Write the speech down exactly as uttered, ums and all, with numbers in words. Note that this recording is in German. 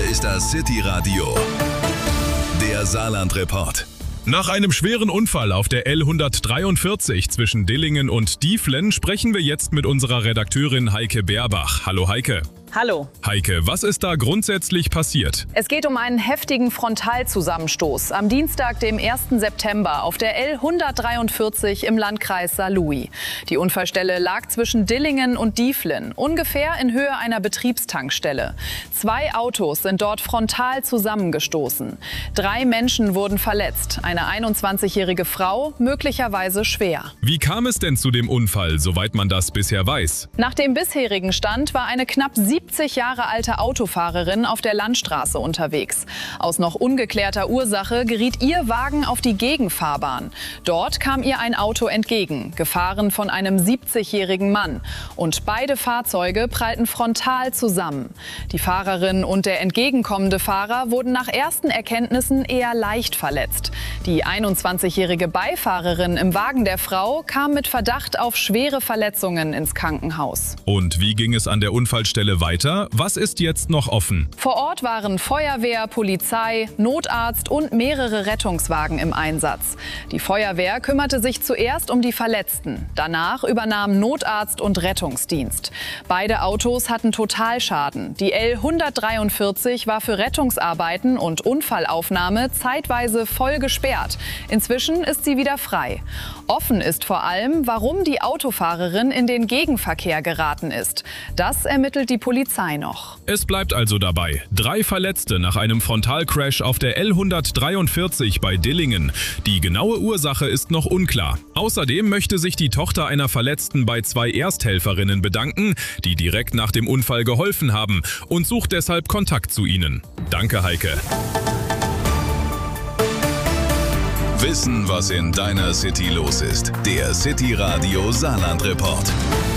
ist das City Radio, der Saarland-Report. Nach einem schweren Unfall auf der L hundertdreiundvierzig zwischen Dillingen und Dieflen sprechen wir jetzt mit unserer Redakteurin Heike Beerbach. Hallo Heike. Hallo. Heike, was ist da grundsätzlich passiert? Es geht um einen heftigen Frontalzusammenstoß am Dienstag, dem ersten September, auf der L hundertdreiundvierzig im Landkreis Saarlouis. Die Unfallstelle lag zwischen Dillingen und Dieflen, ungefähr in Höhe einer Betriebstankstelle. Zwei Autos sind dort frontal zusammengestoßen. Drei Menschen wurden verletzt, eine einundzwanzigjährige Frau möglicherweise schwer. Wie kam es denn zu dem Unfall, soweit man das bisher weiß? Nach dem bisherigen Stand war eine knapp siebzig Jahre alte Autofahrerin auf der Landstraße unterwegs. Aus noch ungeklärter Ursache geriet ihr Wagen auf die Gegenfahrbahn. Dort kam ihr ein Auto entgegen, gefahren von einem siebzigjährigen Mann. Und beide Fahrzeuge prallten frontal zusammen. Die Fahrerin und der entgegenkommende Fahrer wurden nach ersten Erkenntnissen eher leicht verletzt. Die einundzwanzigjährige Beifahrerin im Wagen der Frau kam mit Verdacht auf schwere Verletzungen ins Krankenhaus. Und wie ging es an der Unfallstelle weiter? Was ist jetzt noch offen? Vor Ort waren Feuerwehr, Polizei, Notarzt und mehrere Rettungswagen im Einsatz. Die Feuerwehr kümmerte sich zuerst um die Verletzten. Danach übernahm Notarzt und Rettungsdienst. Beide Autos hatten Totalschaden. Die L hundertdreiundvierzig war für Rettungsarbeiten und Unfallaufnahme zeitweise voll gesperrt. Inzwischen ist sie wieder frei. Offen ist vor allem, warum die Autofahrerin in den Gegenverkehr geraten ist. Das ermittelt die Polizei noch. Es bleibt also dabei. Drei Verletzte nach einem Frontalcrash auf der L hundertdreiundvierzig bei Dillingen. Die genaue Ursache ist noch unklar. Außerdem möchte sich die Tochter einer Verletzten bei zwei Ersthelferinnen bedanken, die direkt nach dem Unfall geholfen haben, und sucht deshalb Kontakt zu ihnen. Danke, Heike. Wissen, was in deiner City los ist. Der City Radio Saarland-Report.